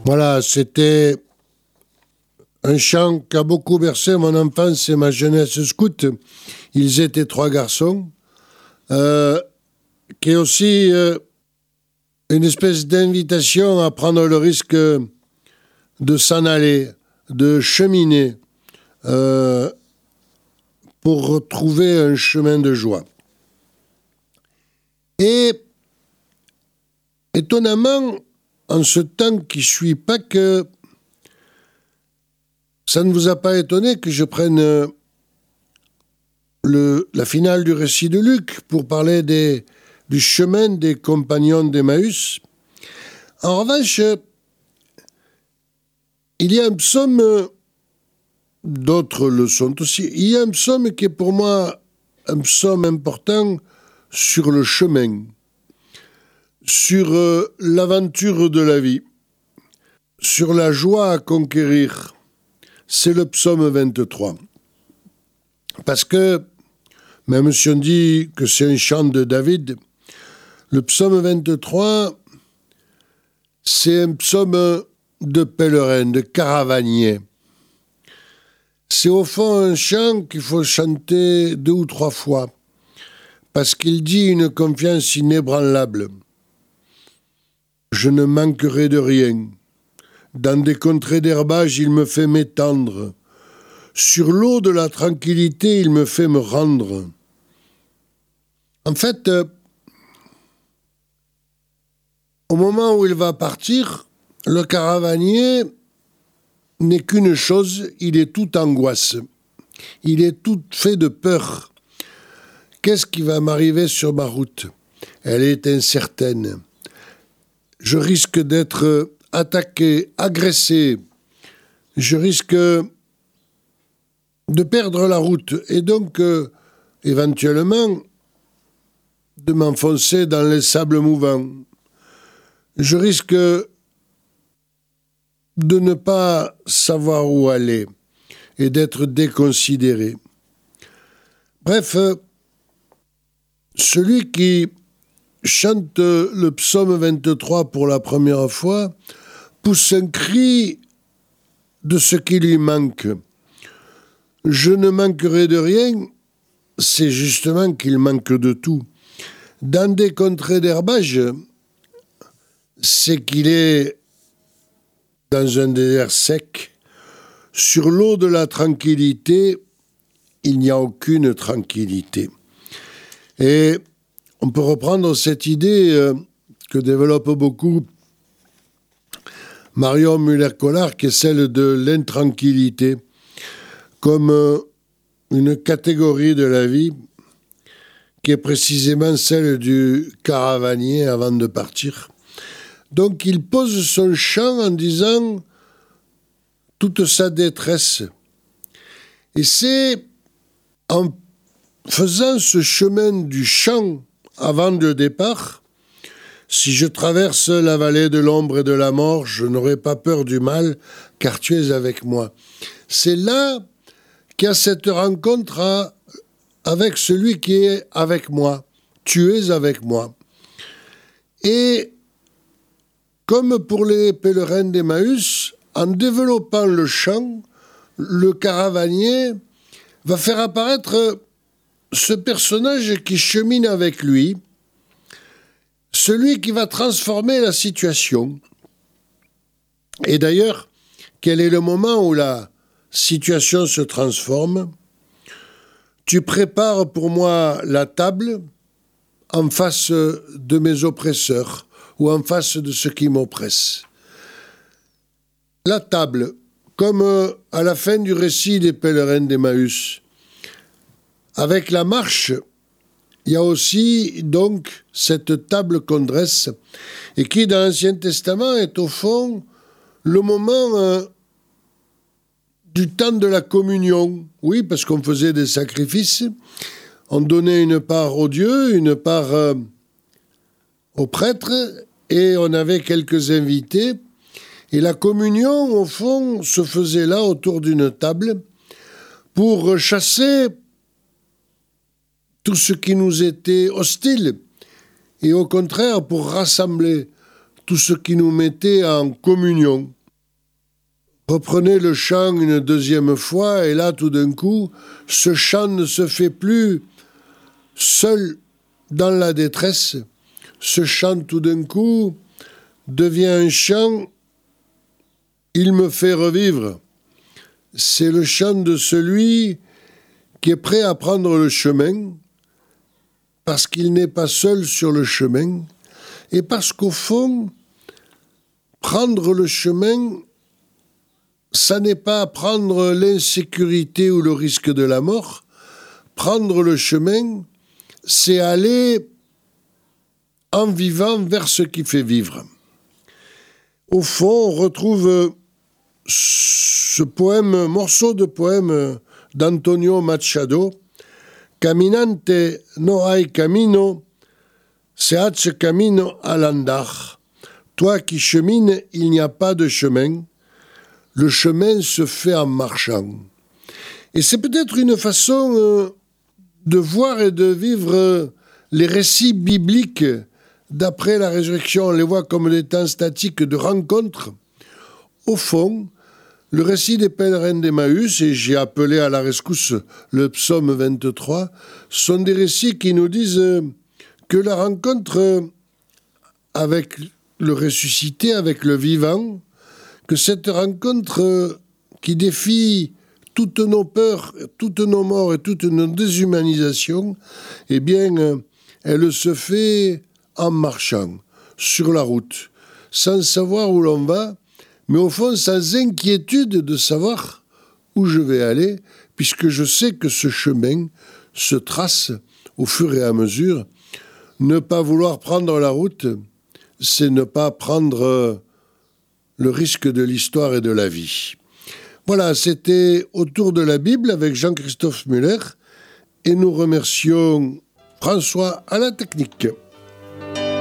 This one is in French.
Voilà, c'était un chant qui a beaucoup bercé mon enfance et ma jeunesse scout. Ils étaient trois garçons, qui est aussi une espèce d'invitation à prendre le risque de s'en aller, de cheminer pour trouver un chemin de joie. Et étonnamment, en ce temps qui suit Pâques, ça ne vous a pas étonné que je prenne la finale du récit de Luc pour parler du chemin des compagnons d'Emmaüs. En revanche, il y a un psaume, d'autres le sont aussi, il y a un psaume qui est pour moi un psaume important sur le chemin, sur l'aventure de la vie, sur la joie à conquérir. C'est le psaume 23. Parce que, même si on dit que c'est un chant de David, le psaume 23, c'est un psaume de pèlerin, de caravanier. C'est au fond un chant qu'il faut chanter 2 ou 3 fois, parce qu'il dit une confiance inébranlable. Je ne manquerai de rien. Dans des contrées d'herbage, il me fait m'étendre. Sur l'eau de la tranquillité, il me fait me rendre. En fait, au moment où il va partir, le caravanier n'est qu'une chose, il est tout angoisse. Il est tout fait de peur. Qu'est-ce qui va m'arriver sur ma route? Elle est incertaine. Je risque d'être attaqué, agressé. Je risque de perdre la route et donc, éventuellement, de m'enfoncer dans les sables mouvants. Je risque de ne pas savoir où aller et d'être déconsidéré. Bref, celui qui chante le psaume 23 pour la première fois pousse un cri de ce qui lui manque. Je ne manquerai de rien, c'est justement qu'il manque de tout. Dans des contrées d'herbage, c'est qu'il est dans un désert sec. Sur l'eau de la tranquillité, il n'y a aucune tranquillité. Et on peut reprendre cette idée que développe beaucoup Marion Muller-Collard, qui est celle de l'intranquillité, comme une catégorie de la vie qui est précisément celle du caravanier avant de partir. Donc il pose son chant en disant toute sa détresse. Et c'est en faisant ce chemin du chant avant le départ, si je traverse la vallée de l'ombre et de la mort, je n'aurai pas peur du mal, car tu es avec moi. C'est là qu'il y a cette rencontre avec celui qui est avec moi. Tu es avec moi. Et comme pour les pèlerins d'Emmaüs, en développant le chant, le caravanier va faire apparaître ce personnage qui chemine avec lui, celui qui va transformer la situation. Et d'ailleurs, quel est le moment où la situation se transforme? Tu prépares pour moi la table en face de mes oppresseurs ou en face de ceux qui m'oppressent. La table, comme à la fin du récit des pèlerins d'Emmaüs. Avec la marche, il y a aussi donc cette table qu'on dresse et qui, dans l'Ancien Testament, est au fond le moment du temps de la communion. Oui, parce qu'on faisait des sacrifices, on donnait une part au Dieu, une part au prêtre, et on avait quelques invités. Et la communion, au fond, se faisait là, autour d'une table, pour chasser tout ce qui nous était hostile, et au contraire pour rassembler tout ce qui nous mettait en communion. Reprenez le chant une deuxième fois, et là, tout d'un coup, ce chant ne se fait plus seul dans la détresse. Ce chant, tout d'un coup, devient un chant « Il me fait revivre ». C'est le chant de celui qui est prêt à prendre le chemin, parce qu'il n'est pas seul sur le chemin, et parce qu'au fond, prendre le chemin, ça n'est pas prendre l'insécurité ou le risque de la mort. Prendre le chemin, c'est aller en vivant vers ce qui fait vivre. Au fond, on retrouve ce poème, morceau de poème d'Antonio Machado, Caminante no hay camino, se hace camino al andar. Toi qui chemines, il n'y a pas de chemin. Le chemin se fait en marchant. Et c'est peut-être une façon de voir et de vivre les récits bibliques d'après la résurrection. On les voit comme des temps statiques de rencontres. Au fond, le récit des pèlerins d'Emmaüs, et j'ai appelé à la rescousse le psaume 23, sont des récits qui nous disent que la rencontre avec le ressuscité, avec le vivant, que cette rencontre qui défie toutes nos peurs, toutes nos morts et toutes nos déshumanisations, eh bien, elle se fait en marchant, sur la route, sans savoir où l'on va, mais au fond sans inquiétude de savoir où je vais aller, puisque je sais que ce chemin se trace au fur et à mesure. Ne pas vouloir prendre la route, c'est ne pas prendre le risque de l'histoire et de la vie. Voilà, c'était Autour de la Bible avec Jean-Christophe Muller, et nous remercions François à la technique.